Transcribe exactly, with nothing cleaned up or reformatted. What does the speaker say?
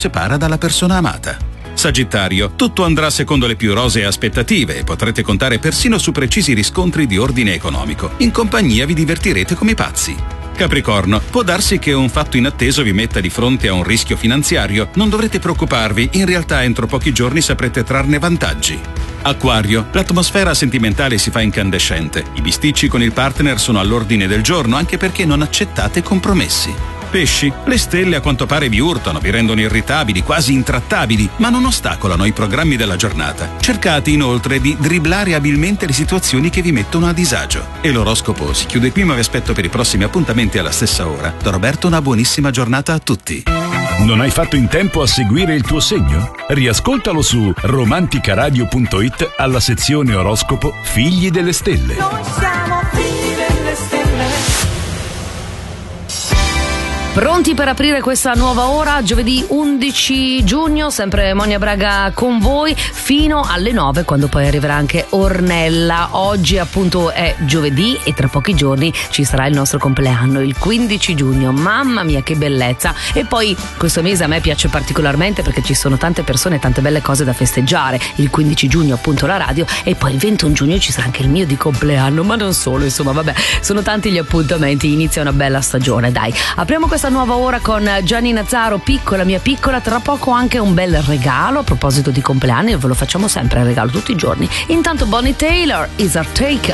separa dalla persona amata. Sagittario, tutto andrà secondo le più rosee aspettative e potrete contare persino su precisi riscontri di ordine economico. In compagnia vi divertirete come pazzi. Capricorno, può darsi che un fatto inatteso vi metta di fronte a un rischio finanziario. Non dovrete preoccuparvi, in realtà entro pochi giorni saprete trarne vantaggi. Acquario, l'atmosfera sentimentale si fa incandescente. I bisticci con il partner sono all'ordine del giorno, anche perché non accettate compromessi. Pesci, le stelle a quanto pare vi urtano, vi rendono irritabili, quasi intrattabili, ma non ostacolano i programmi della giornata. Cercate inoltre di dribblare abilmente le situazioni che vi mettono a disagio. E l'oroscopo si chiude qui, ma vi aspetto per i prossimi appuntamenti alla stessa ora. Da Roberto una buonissima giornata a tutti. Non hai fatto in tempo a seguire il tuo segno? Riascoltalo su romanticaradio punto it alla sezione oroscopo Figli delle Stelle. Noi siamo figli delle stelle. Pronti per aprire questa nuova ora? Giovedì undici giugno, sempre Monia Braga con voi fino alle nove, quando poi arriverà anche Ornella. Oggi appunto è giovedì e tra pochi giorni ci sarà il nostro compleanno, il quindici giugno. Mamma mia che bellezza! E poi questo mese a me piace particolarmente perché ci sono tante persone e tante belle cose da festeggiare. Il quindici giugno appunto la radio e poi il ventuno giugno ci sarà anche il mio di compleanno, ma non solo, insomma vabbè, sono tanti gli appuntamenti, inizia una bella stagione. Dai, apriamo questa nuova ora con Gianni Nazzaro, Piccola mia piccola. Tra poco anche un bel regalo a proposito di compleanni, ve lo facciamo sempre il regalo tutti i giorni. Intanto Bonnie Taylor, Is Our Take.